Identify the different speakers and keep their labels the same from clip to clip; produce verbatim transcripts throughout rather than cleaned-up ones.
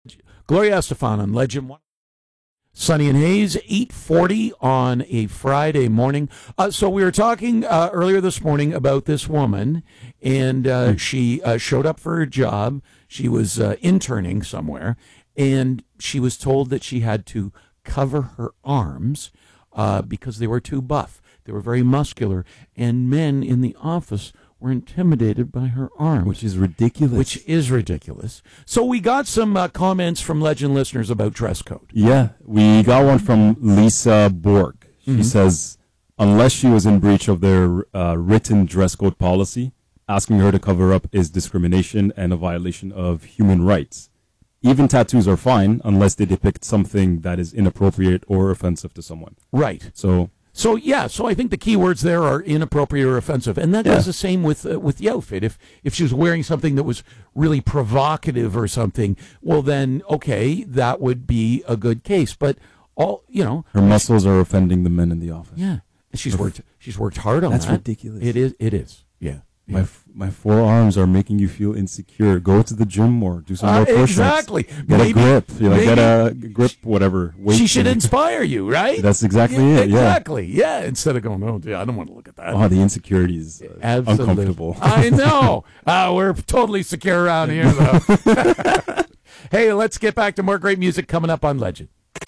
Speaker 1: Gloria Estefan on Legend One. Sunny and Haze, eight forty on a Friday morning. Uh, so we were talking uh, earlier this morning about this woman, and uh, she uh, showed up for her job. She was uh, interning somewhere, and she was told that she had to cover her arms uh, because they were too buff. They were very muscular, and men in the office were intimidated by her arms.
Speaker 2: Which is ridiculous.
Speaker 1: Which is ridiculous. So we got some uh, comments from Legend listeners about dress code.
Speaker 2: Yeah, we got one from Lisa Borg. She mm-hmm. says, unless she was in breach of their uh, written dress code policy, asking her to cover up is discrimination and a violation of human rights. Even tattoos are fine unless they depict something that is inappropriate or offensive to someone.
Speaker 1: Right.
Speaker 2: So...
Speaker 1: So, yeah, so I think the key words there are inappropriate or offensive. And that yeah. goes the same with uh, with the outfit. If, if she was wearing something that was really provocative or something, well, then, okay, that would be a good case. But, all you know...
Speaker 2: Her muscles are offending the men in the office.
Speaker 1: Yeah. She's worked She's worked hard on
Speaker 2: That's
Speaker 1: that.
Speaker 2: That's ridiculous.
Speaker 1: It is. It is. Yeah.
Speaker 2: My f- my forearms are making you feel insecure. Go to the gym more. Do some
Speaker 1: uh,
Speaker 2: more push-ups.
Speaker 1: Exactly.
Speaker 2: Get
Speaker 1: maybe,
Speaker 2: a grip. You know,
Speaker 1: maybe,
Speaker 2: get a grip, whatever. Weight
Speaker 1: she should inspire you, right?
Speaker 2: That's exactly
Speaker 1: yeah,
Speaker 2: it. Yeah.
Speaker 1: Exactly. Yeah. Instead of going, oh, yeah, I don't want to look at that.
Speaker 2: Oh, the insecurity is uh, uncomfortable.
Speaker 1: I know. Uh, we're totally secure around here, though. Hey, let's get back to more great music coming up on Legend.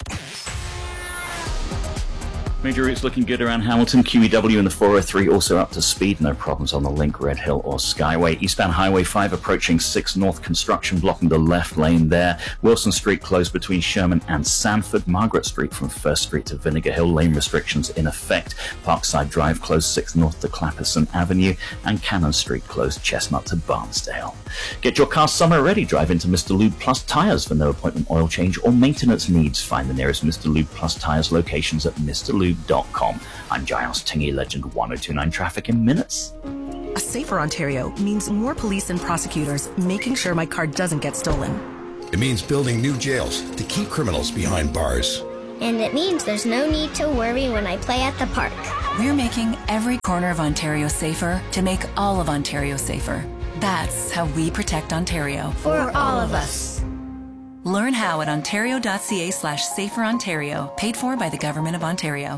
Speaker 3: Major routes looking good around Hamilton. Q E W and the four oh three also up to speed. No problems on the Link, Red Hill or Skyway. Eastbound Highway five approaching six North, construction blocking the left lane there. Wilson Street closed between Sherman and Sanford. Margaret Street from First Street to Vinegar Hill. Lane restrictions in effect. Parkside Drive closed six North to Clapperson Avenue. And Cannon Street closed Chestnut to Barnsdale. Get your car summer ready. Drive into Mister Lube Plus Tires for no appointment oil change or maintenance needs. Find the nearest Mister Lube Plus Tires locations at Mister Lube dot com. I'm Giles Tingy, Legend one oh two nine traffic in minutes.
Speaker 4: A safer Ontario means more police and prosecutors making sure my car doesn't get stolen.
Speaker 5: It means building new jails to keep criminals behind bars.
Speaker 6: And it means there's no need to worry when I play at the park.
Speaker 7: We're making every corner of Ontario safer to make all of Ontario safer. That's how we protect Ontario.
Speaker 6: For all of us.
Speaker 7: Learn how at ontario.ca slash safer Ontario, paid for by the Government of Ontario.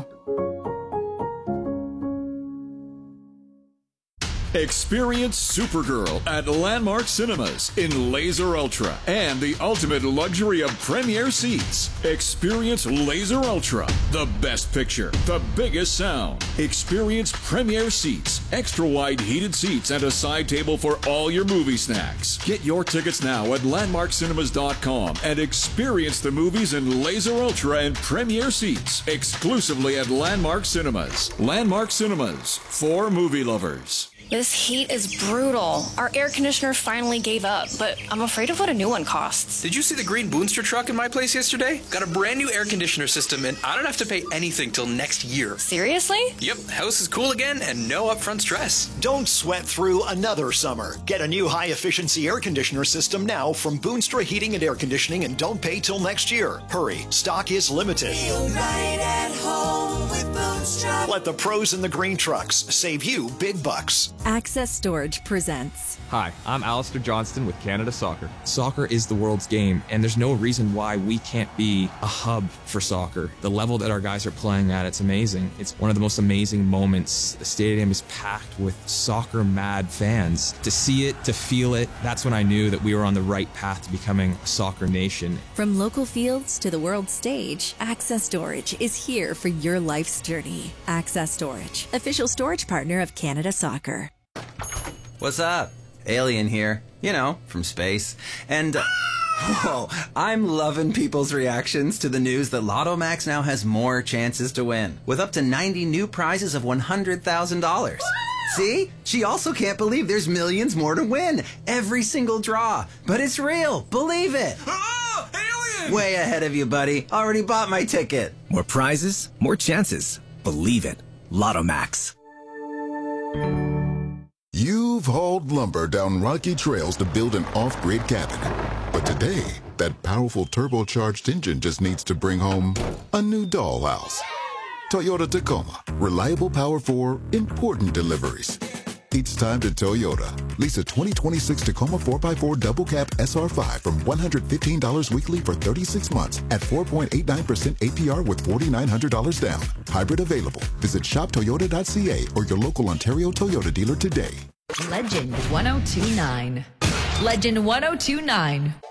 Speaker 8: Experience Supergirl at Landmark Cinemas in Laser Ultra and the ultimate luxury of premier seats. Experience Laser Ultra, the best picture, the biggest sound. Experience premier seats, extra wide heated seats, and a side table for all your movie snacks. Get your tickets now at landmark cinemas dot com and experience the movies in Laser Ultra and premier seats exclusively at Landmark Cinemas. Landmark Cinemas, for movie lovers.
Speaker 9: This heat is brutal. Our air conditioner finally gave up, but I'm afraid of what a new one costs.
Speaker 10: Did you see the green Boonstra truck in my place yesterday? Got a brand new air conditioner system, and I don't have to pay anything till next year.
Speaker 9: Seriously?
Speaker 10: Yep, house is cool again and no upfront stress.
Speaker 11: Don't sweat through another summer. Get a new high-efficiency air conditioner system now from Boonstra Heating and Air Conditioning and don't pay till next year. Hurry, stock is limited.
Speaker 12: Feel right at home with Boonstra.
Speaker 11: Let the pros in the green trucks save you big bucks.
Speaker 13: Access Storage presents.
Speaker 14: Hi, I'm Alistair Johnston with Canada Soccer. Soccer is the world's game, and there's no reason why we can't be a hub for soccer. The level that our guys are playing at, it's amazing. It's one of the most amazing moments. The stadium is packed with soccer-mad fans. To see it, to feel it, that's when I knew that we were on the right path to becoming a soccer nation.
Speaker 13: From local fields to the world stage, Access Storage is here for your life's journey. Access Storage, official storage partner of Canada Soccer.
Speaker 15: What's up? Alien here, you know, from space. And, uh, whoa, I'm loving people's reactions to the news that Lotto Max now has more chances to win, with up to ninety new prizes of one hundred thousand dollars. See? She also can't believe there's millions more to win, every single draw. But it's real, believe it.
Speaker 10: Oh, alien!
Speaker 15: Way ahead of you, buddy. Already bought my ticket.
Speaker 16: More prizes, more chances. Believe it. Lotto Max.
Speaker 17: You've hauled lumber down rocky trails to build an off-grid cabin. But today, that powerful turbocharged engine just needs to bring home a new dollhouse. Toyota Tacoma. Reliable power for important deliveries. It's time to Toyota. Lease a twenty twenty-six Tacoma four by four double cab S R five from one hundred fifteen dollars weekly for thirty-six months at four point eight nine percent A P R with four thousand nine hundred dollars down. Hybrid available. Visit shop toyota dot c a or your local Ontario Toyota dealer today.
Speaker 18: Legend one oh two nine. Legend one oh two nine.